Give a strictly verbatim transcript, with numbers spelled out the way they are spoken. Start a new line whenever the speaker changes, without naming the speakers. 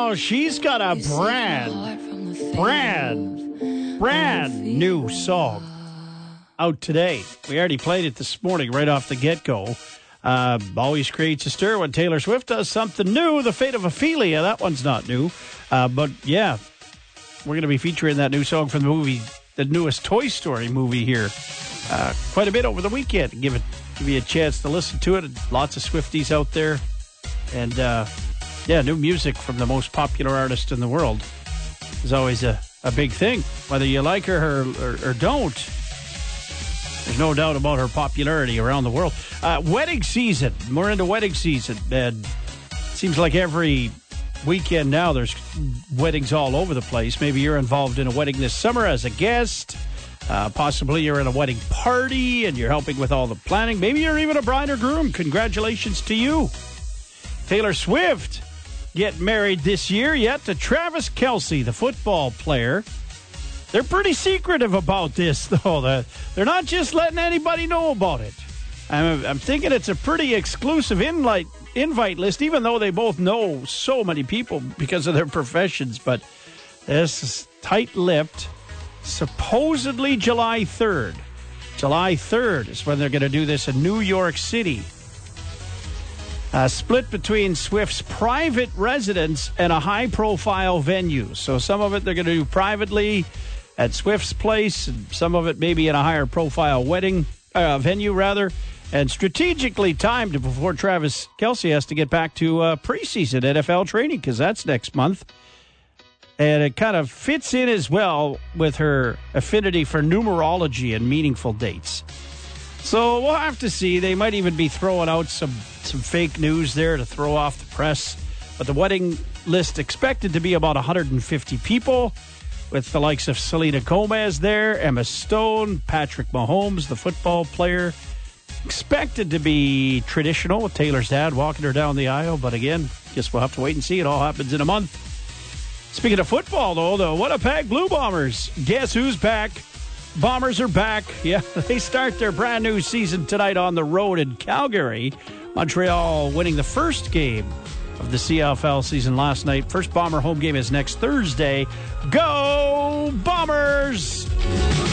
Well, she's got a brand, brand, brand new song out today. We already played it this morning right off the get-go. Uh, always creates a stir when Taylor Swift does something new. The Fate of Ophelia, that one's not new. Uh, but, yeah, we're going to be featuring that new song from the movie, the newest Toy Story movie here, uh, quite a bit over the weekend. Give it, give you a chance to listen to it. Lots of Swifties out there. And, uh, yeah, new music from the most popular artist in the world is always a, a big thing. Whether you like her or, or, or don't, there's no doubt about her popularity around the world. Uh, wedding season. We're into wedding season. And it seems like every weekend now there's weddings all over the place. Maybe you're involved in a wedding this summer as a guest. Uh, possibly you're in a wedding party and you're helping with all the planning. Maybe you're even a bride or groom. Congratulations to you. Taylor Swift getting married this year yet to Travis Kelce, the football player. They're pretty secretive about this, though. They're not just letting anybody know about it. I'm, I'm thinking it's a pretty exclusive invite, invite list, even though they both know so many people because of their professions. But this is tight-lipped. Supposedly July third. July third is when they're going to do this in New York City. Uh, split between Swift's private residence and a high-profile venue. So some of it they're going to do privately at Swift's place, and some of it maybe in a higher-profile wedding uh, venue, rather, and strategically timed before Travis Kelce has to get back to uh, preseason N F L training, because that's next month. And it kind of fits in as well with her affinity for numerology and meaningful dates. So we'll have to see. They might even be throwing out some, some fake news there to throw off the press. But the wedding list expected to be about one hundred fifty people, with the likes of Selena Gomez there, Emma Stone, Patrick Mahomes, the football player. Expected to be traditional with Taylor's dad walking her down the aisle. But again, guess we'll have to wait and see. It all happens in a month. Speaking of football, though, the Winnipeg Blue Bombers, guess who's back? Bombers are back. Yeah, they start their brand new season tonight on the road in Calgary. Montreal winning the first game of the C F L season last night. First Bomber home game is next Thursday. Go Bombers!